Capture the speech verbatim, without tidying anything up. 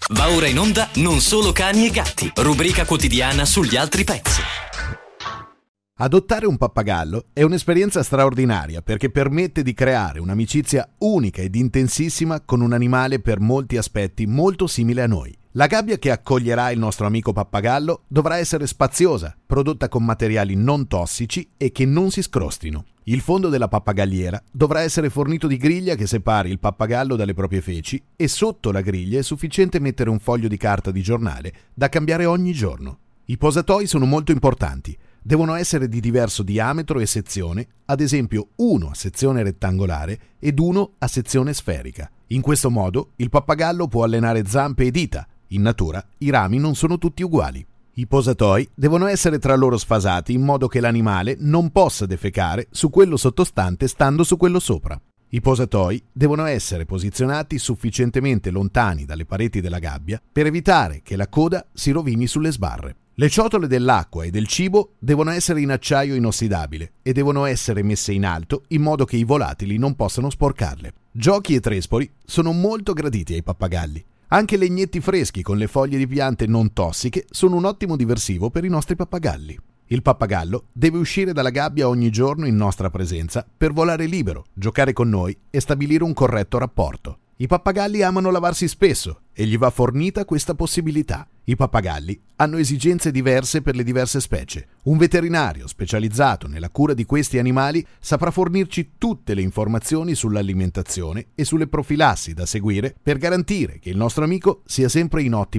Va ora in onda Non solo cani e gatti, rubrica quotidiana sugli altri pets. Adottare un pappagallo è un'esperienza straordinaria perché permette di creare un'amicizia unica ed intensissima con un animale per molti aspetti molto simile a noi. La gabbia che accoglierà il nostro amico pappagallo dovrà essere spaziosa, prodotta con materiali non tossici e che non si scrostino. Il fondo della pappagalliera dovrà essere fornito di griglia che separi il pappagallo dalle proprie feci e sotto la griglia è sufficiente mettere un foglio di carta di giornale da cambiare ogni giorno. I posatoi sono molto importanti. Devono essere di diverso diametro e sezione, ad esempio uno a sezione rettangolare ed uno a sezione sferica. In questo modo il pappagallo può allenare zampe e dita. In natura i rami non sono tutti uguali. I posatoi devono essere tra loro sfasati in modo che l'animale non possa defecare su quello sottostante stando su quello sopra. I posatoi devono essere posizionati sufficientemente lontani dalle pareti della gabbia per evitare che la coda si rovini sulle sbarre. Le ciotole dell'acqua e del cibo devono essere in acciaio inossidabile e devono essere messe in alto in modo che i volatili non possano sporcarle. Giochi e trespoli sono molto graditi ai pappagalli. Anche legnetti freschi con le foglie di piante non tossiche sono un ottimo diversivo per i nostri pappagalli. Il pappagallo deve uscire dalla gabbia ogni giorno in nostra presenza per volare libero, giocare con noi e stabilire un corretto rapporto. I pappagalli amano lavarsi spesso e gli va fornita questa possibilità. I pappagalli hanno esigenze diverse per le diverse specie. Un veterinario specializzato nella cura di questi animali saprà fornirci tutte le informazioni sull'alimentazione e sulle profilassi da seguire per garantire che il nostro amico sia sempre in ottima